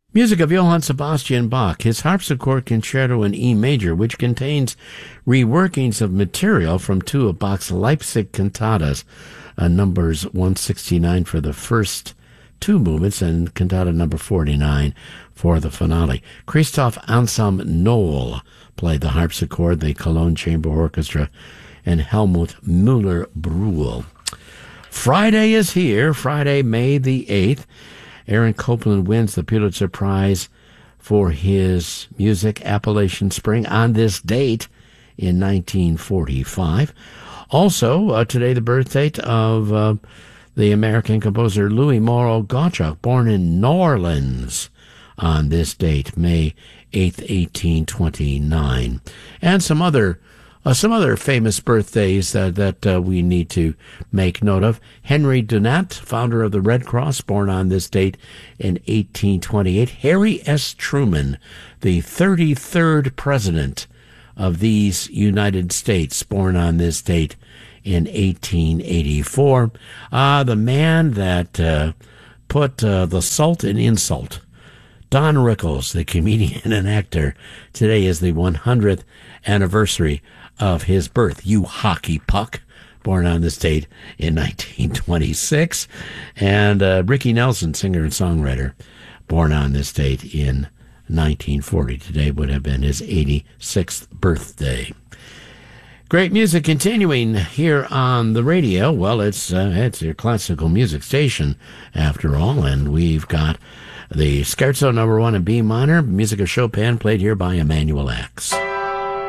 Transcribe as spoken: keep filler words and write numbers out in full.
Music of Johann Sebastian Bach, his harpsichord concerto in E major, which contains reworkings of material from two of Bach's Leipzig cantatas, uh, numbers one sixty-nine for the first two movements and cantata number forty-nine for the finale. Christoph Anselm Knoll played the harpsichord, the Cologne Chamber Orchestra, and Helmut Müller-Brühl. Friday is here, Friday, May the eighth. Aaron Copland wins the Pulitzer Prize for his music, Appalachian Spring, on this date in nineteen forty-five. Also, uh, today the birth date of uh, the American composer Louis Moreau Gottschalk, born in New Orleans on this date, May eighth, eighteen twenty-nine. And some other Uh, some other famous birthdays uh, that uh, we need to make note of. Henry Dunant, founder of the Red Cross, born on this date in eighteen twenty-eight. Harry S. Truman, the thirty-third president of these United States, born on this date in eighteen eighty-four. Uh, the man that uh, put uh, the salt in insult, Don Rickles, the comedian and actor. Today is the one hundredth anniversary of his birth. You hockey puck, born on this date in nineteen twenty-six. And uh, Ricky Nelson, singer and songwriter, born on this date in nineteen forty. Today would have been his eighty-sixth birthday. Great music continuing here on the radio. Well, it's uh, it's your classical music station, after all, and we've got the Scherzo number one in B minor, music of Chopin, played here by Emanuel Ax.